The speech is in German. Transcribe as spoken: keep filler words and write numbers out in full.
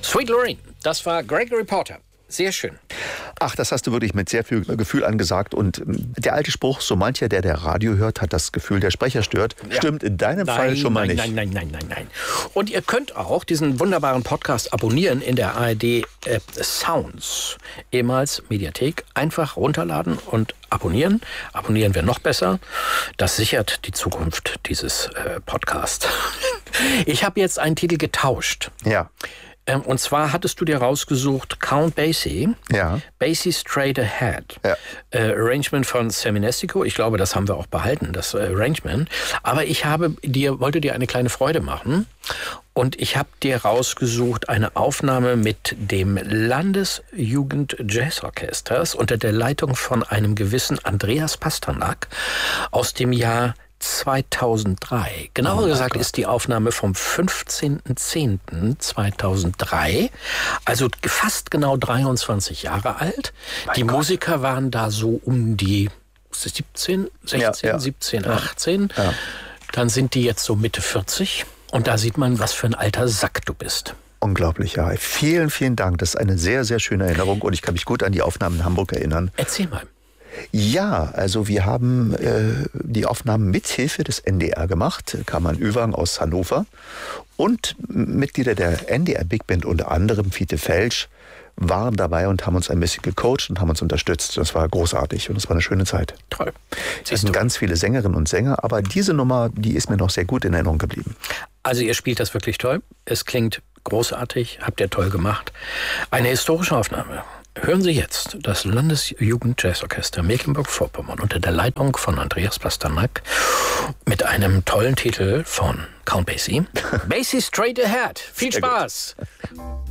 Sweet Lorraine, das war Gregory Porter. Sehr schön. Ach, das hast du wirklich mit sehr viel Gefühl angesagt. Und der alte Spruch, so mancher, der der Radio hört, hat das Gefühl, der Sprecher stört, ja. Stimmt in deinem nein, Fall schon mal nein, nicht. Nein, nein, nein, nein, nein. Und ihr könnt auch diesen wunderbaren Podcast abonnieren in der A R D-App Sounds, ehemals Mediathek. Einfach runterladen und abonnieren. Abonnieren wäre noch besser. Das sichert die Zukunft dieses äh, Podcasts. Ich habe jetzt einen Titel getauscht. Ja. Und zwar hattest du dir rausgesucht Count Basie, ja. Basie Straight Ahead, ja. äh, Arrangement von Sammy Nestico. Ich glaube, das haben wir auch behalten, das äh, Arrangement. Aber ich habe dir, wollte dir eine kleine Freude machen und ich habe dir rausgesucht eine Aufnahme mit dem Landesjugend-Jazzorchesters unter der Leitung von einem gewissen Andreas Pasternak aus dem Jahr zweitausenddrei. Genauer oh gesagt Gott. Ist die Aufnahme vom fünfzehnten zehnten zweitausenddrei, also fast genau dreiundzwanzig Jahre alt. Mein die Gott. Musiker waren da so um die siebzehn, sechzehn, ja, ja. siebzehn, achtzehn. Ja. Dann sind die jetzt so Mitte vierzig und da sieht man, was für ein alter Sack du bist. Unglaublich, ja. Vielen, vielen Dank. Das ist eine sehr, sehr schöne Erinnerung und ich kann mich gut an die Aufnahmen in Hamburg erinnern. Erzähl mal. Ja, also wir haben äh, die Aufnahmen mit Hilfe des N D R gemacht, Kammern Öwang aus Hannover und Mitglieder der N D R Big Band, unter anderem Fiete Felsch, waren dabei und haben uns ein bisschen gecoacht und haben uns unterstützt. Das war großartig und es war eine schöne Zeit. Toll. Es sind ganz viele Sängerinnen und Sänger, aber diese Nummer, die ist mir noch sehr gut in Erinnerung geblieben. Also ihr spielt das wirklich toll. Es klingt großartig, habt ihr toll gemacht. Eine historische Aufnahme. Hören Sie jetzt das Landesjugend-Jazzorchester Mecklenburg-Vorpommern unter der Leitung von Andreas Pasternak mit einem tollen Titel von Count Basie. Basie Straight Ahead. Viel Spaß!